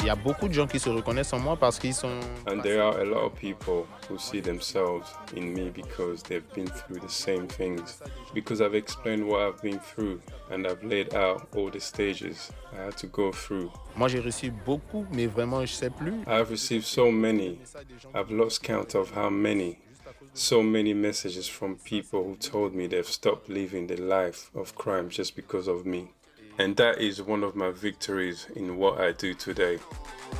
Il y a beaucoup de gens qui se reconnaissent en moi parce qu'ils sont... And there are a lot of people who see themselves in me because they've been through the same things. Because I've explained what I've been through and I've laid out all the stages I had to go through. Moi, j'ai reçu beaucoup, mais vraiment, je sais plus. I've received so many. I've lost count of how many. So many messages from people who told me they've stopped living the life of crime just because of me. And that is one of my victories in what I do today.